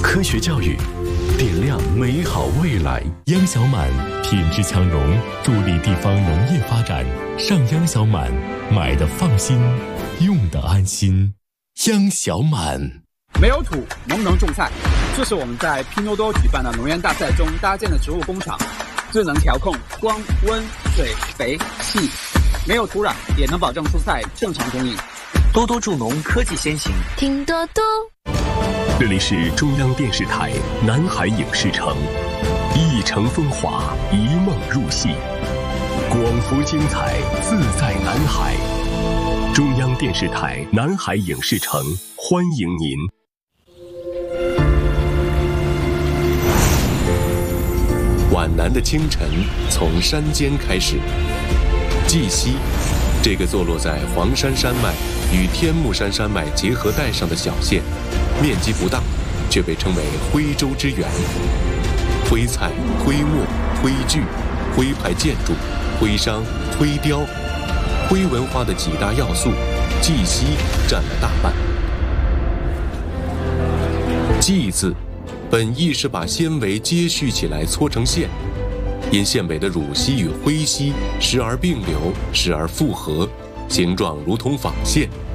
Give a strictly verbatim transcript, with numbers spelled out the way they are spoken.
科学教育，点亮美好未来。 央小满品质强农，助力地方农业发展。上央小满，买的放心，用的安心。央小满。 没有土，能不能种菜？这是我们在拼多多举办的农园大赛中搭建的植物工厂，智能调控光、温、水、肥、气，没有土壤也能保证蔬菜正常供应。 多多助农，科技先行， 听多多。 这里是中央电视台南海影视城，一城风华，一梦入戏，广福精彩，自在南海。中央电视台南海影视城欢迎您。 皖南的清晨从山间开始，绩溪，这个坐落在黄山山脉与天目山山脉结合带上的小县，面积不大，却被称为徽州之源。徽菜、徽墨、徽剧、徽派建筑、徽商、徽雕，徽文化的几大要素，绩溪占了大半。绩字本意是把纤维接续起来搓成线，因线尾的乳溪与徽溪时而并流，时而复合，形状如同纺线，